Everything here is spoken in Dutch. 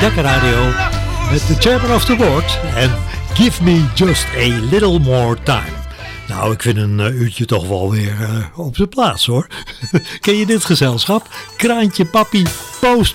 Jack Radio met de Chairman of the Board en Give Me Just a Little More Time. Nou, ik vind een uurtje toch wel weer op de plaats hoor. Ken je dit gezelschap? Kraantje Papi, Post